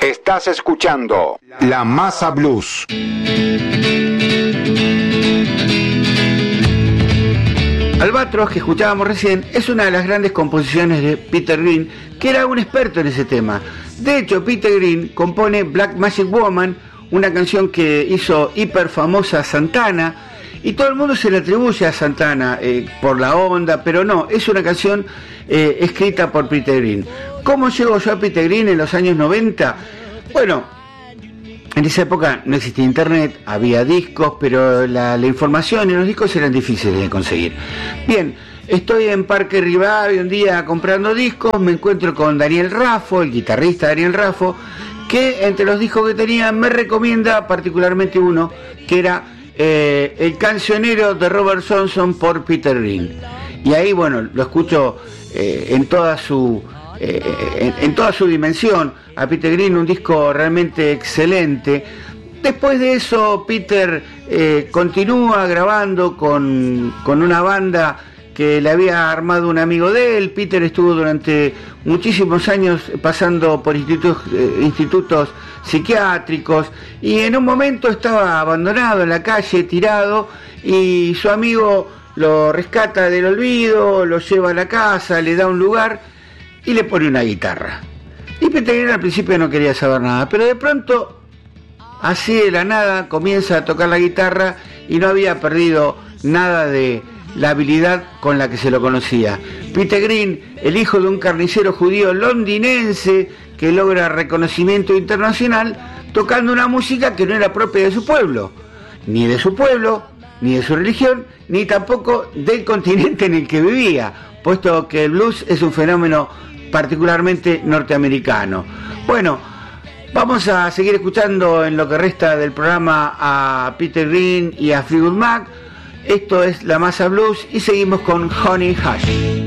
Estás escuchando La Masa Blues. Albatros, que escuchábamos recién, es una de las grandes composiciones de Peter Green, que era un experto en ese tema. De hecho, Peter Green compone Black Magic Woman, una canción que hizo hiper famosa Santana, y todo el mundo se le atribuye a Santana por la onda, pero no, es una canción escrita por Peter Green. ¿Cómo llegó yo a Peter Green en los años 90? Bueno, en esa época no existía internet, había discos, pero la información en los discos eran difíciles de conseguir. Bien, estoy en Parque Rivadavia un día comprando discos, me encuentro con Daniel Raffo, el guitarrista Daniel Raffo, que entre los discos que tenía me recomienda particularmente uno, que era El cancionero de Robert Johnson por Peter Green. Y ahí, bueno, lo escucho en toda su dimensión a Peter Green, un disco realmente excelente. Después de eso Peter continúa grabando con una banda que le había armado un amigo de él. Peter estuvo durante muchísimos años pasando por institutos psiquiátricos, y en un momento estaba abandonado en la calle, tirado, y su amigo lo rescata del olvido, lo lleva a la casa, le da un lugar y le pone una guitarra. Y Peter Green al principio no quería saber nada, pero de pronto, así de la nada, comienza a tocar la guitarra y no había perdido nada de la habilidad con la que se lo conocía. Peter Green, el hijo de un carnicero judío londinense que logra reconocimiento internacional tocando una música que no era propia de su pueblo, ni de su religión, ni tampoco del continente en el que vivía, puesto que el blues es un fenómeno particularmente norteamericano. Bueno, vamos a seguir escuchando en lo que resta del programa a Peter Green y a Fleetwood Mac. Esto es La Masa Blues y seguimos con Honey Hush.